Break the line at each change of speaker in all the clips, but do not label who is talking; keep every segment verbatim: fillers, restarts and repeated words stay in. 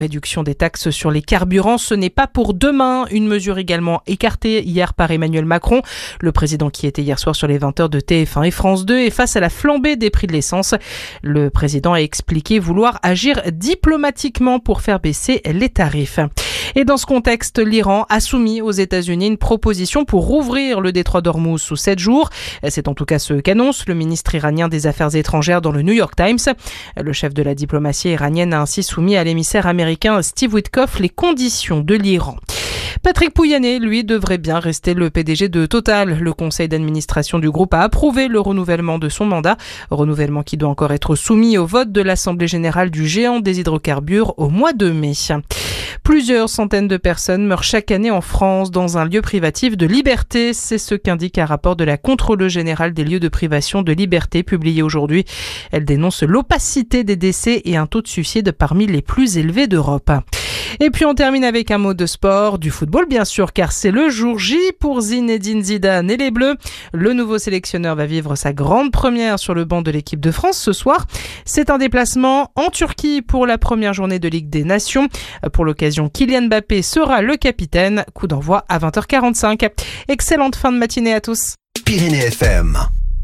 Réduction des taxes sur les carburants, ce n'est pas pour demain. Une mesure également écartée hier par Emmanuel Macron. Le président qui était hier soir sur les vingt heures de T F un et France deux est face à la flambée des prix de l'essence. Le président a expliqué vouloir agir diplomatiquement pour faire baisser les tarifs. Et dans ce contexte, l'Iran a soumis aux États-Unis une proposition pour rouvrir le détroit d'Ormuz sous sept jours. C'est en tout cas ce qu'annonce le ministre iranien des Affaires étrangères dans le New York Times. Le chef de la diplomatie iranienne a ainsi soumis à l'émissaire américain Steve Witkoff les conditions de l'Iran. Patrick Pouyanné, lui, devrait bien rester le P D G de Total. Le conseil d'administration du groupe a approuvé le renouvellement de son mandat, renouvellement qui doit encore être soumis au vote de l'Assemblée générale du géant des hydrocarbures au mois de mai. Plusieurs centaines de personnes meurent chaque année en France dans un lieu privatif de liberté. C'est ce qu'indique un rapport de la Contrôleuse générale des lieux de privation de liberté publié aujourd'hui. Elle dénonce l'opacité des décès et un taux de suicide parmi les plus élevés d'Europe. Et puis on termine avec un mot de sport, du football bien sûr, car c'est le jour J pour Zinedine Zidane et les Bleus. Le nouveau sélectionneur va vivre sa grande première sur le banc de l'équipe de France ce soir. C'est un déplacement en Turquie pour la première journée de Ligue des Nations. Pour l'occasion, Kylian Mbappé sera le capitaine. Coup d'envoi à vingt heures quarante-cinq. Excellente fin de matinée à tous.
Pyrénées F M.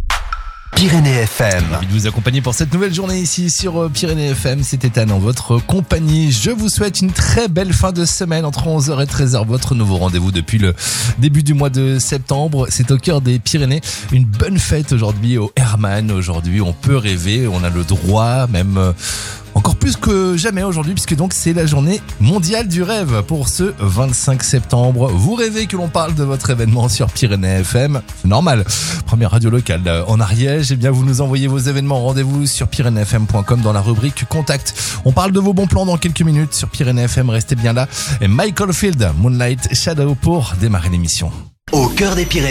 Pyrénées F M.
Envie de vous accompagner pour cette nouvelle journée ici sur Pyrénées F M. C'était Anne en votre compagnie. Je vous souhaite une très belle fin de semaine entre onze heures et treize heures. Votre nouveau rendez-vous depuis le début du mois de septembre. C'est au cœur des Pyrénées. Une bonne fête aujourd'hui au Hermann. Aujourd'hui, on peut rêver. On a le droit, même euh, encore plus que jamais aujourd'hui, puisque donc c'est la journée mondiale du rêve pour ce vingt-cinq septembre. Vous rêvez que l'on parle de votre événement sur Pyrénées F M? C'est normal. Première radio locale en Ariège. Eh bien, vous nous envoyez vos événements. Rendez-vous sur pyrénées f m point com dans la rubrique Contact. On parle de vos bons plans dans quelques minutes sur Pyrénées F M. Restez bien là. Et Michael Field, Moonlight Shadow pour démarrer l'émission.
Au cœur des Pyrénées.